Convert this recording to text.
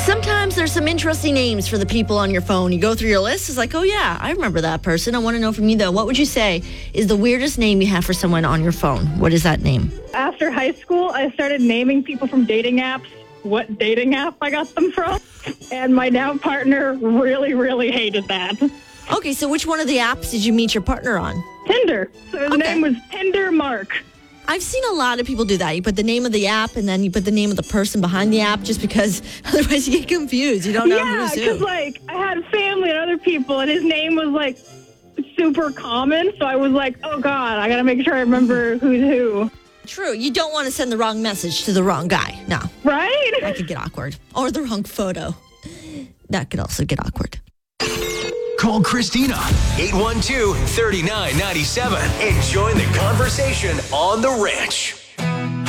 Sometimes there's some interesting names for the people on your phone. You go through your list, it's like, oh yeah, I remember that person. I want to know from you though, what would you say is the weirdest name you have for someone on your phone? What is that name? After high school, I started naming people from dating apps what dating app I got them from. And my now partner really, really hated that. Okay, so which one of the apps did you meet your partner on? Tinder. So his name was Tinder Mark. I've seen a lot of people do that. You put the name of the app and then you put the name of the person behind the app just because otherwise you get confused. You don't know who's who. Yeah, because I had family and other people and his name was super common. So I was like, oh God, I got to make sure I remember who's who. True. You don't want to send the wrong message to the wrong guy. No. Right? That could get awkward. Or the wrong photo. That could also get awkward. Call Christina, 812-3997, and join the conversation on The Ranch.